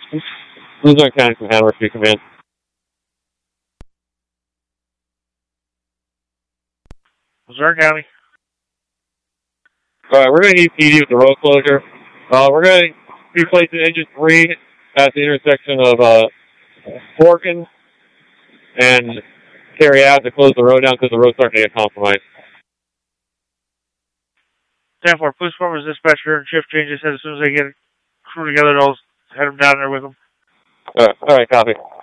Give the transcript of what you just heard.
Luzerne County from Hanover Street Command. Luzerne County. Alright, we're going to need PD with the road closure. We're going to be placing engine 3 at the intersection of Forkin and Cary Ave to close the road down because the road's starting to get compromised. 10-4, police department dispatcher and shift changes. As soon as they get a crew together, they'll head them down there with them. Alright, copy.